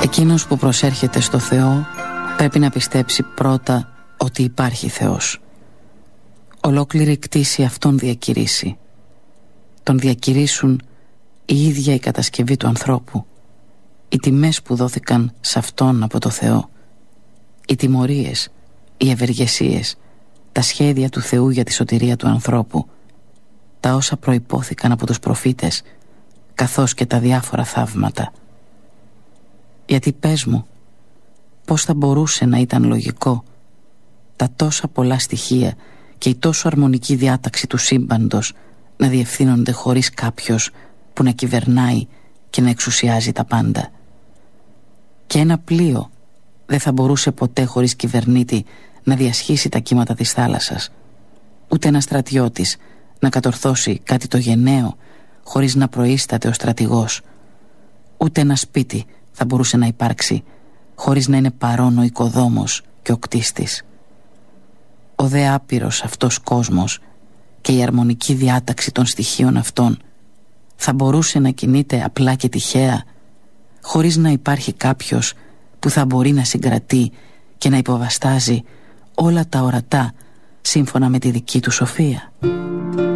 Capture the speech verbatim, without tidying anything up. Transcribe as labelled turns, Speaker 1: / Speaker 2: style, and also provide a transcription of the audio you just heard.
Speaker 1: Εκείνος που προσέρχεται στο Θεό πρέπει να πιστέψει πρώτα ότι υπάρχει Θεός. Ολόκληρη κτήση αυτόν διακηρύσει. Τον διακηρύσουν η ίδια η κατασκευή του ανθρώπου, οι τιμές που δόθηκαν σε αυτόν από το Θεό, οι τιμωρίες, οι ευεργεσίες, τα σχέδια του Θεού για τη σωτηρία του ανθρώπου, τα όσα προϋπόθηκαν από τους προφήτες, καθώς και τα διάφορα θαύματα. Γιατί πες μου, πώς θα μπορούσε να ήταν λογικό τα τόσα πολλά στοιχεία και η τόσο αρμονική διάταξη του σύμπαντος να διευθύνονται χωρίς κάποιος που να κυβερνάει και να εξουσιάζει τα πάντα? Και ένα πλοίο δεν θα μπορούσε ποτέ χωρίς κυβερνήτη να διασχίσει τα κύματα της θάλασσας, ούτε ένα στρατιώτης να κατορθώσει κάτι το γενναίο χωρίς να προείσταται ο στρατηγός, ούτε ένα σπίτι θα μπορούσε να υπάρξει χωρίς να είναι παρόν ο οικοδόμος και ο κτίστης. Ο δε άπειρος αυτός κόσμος και η αρμονική διάταξη των στοιχείων αυτών θα μπορούσε να κινείται απλά και τυχαία, χωρίς να υπάρχει κάποιος που θα μπορεί να συγκρατεί και να υποβαστάζει όλα τα ορατά σύμφωνα με τη δική του σοφία?